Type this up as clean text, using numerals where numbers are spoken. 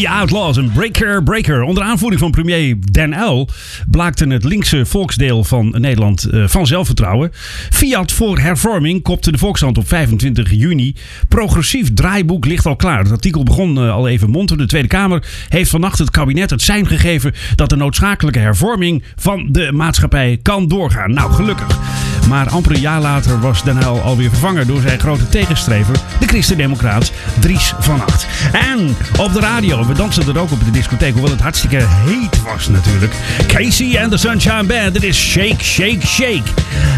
Outlaws en Breaker Breaker. Onder aanvoering van premier Den Uyl blaakte het linkse volksdeel van Nederland van zelfvertrouwen. Fiat voor hervorming kopte de Volkskrant op 25 juni. Progressief draaiboek ligt al klaar. Het artikel begon al even monter. De Tweede Kamer heeft vannacht het kabinet het sein gegeven dat de noodzakelijke hervorming van de maatschappij kan doorgaan. Nou, gelukkig. Maar amper een jaar later was Den Uyl alweer vervangen door zijn grote tegenstrever, de christendemocraat Dries van Agt. En op de radio, we dansen er ook op de discotheek, hoewel het hartstikke heet was natuurlijk. Casey and the Sunshine Band, dit is Shake, Shake, Shake.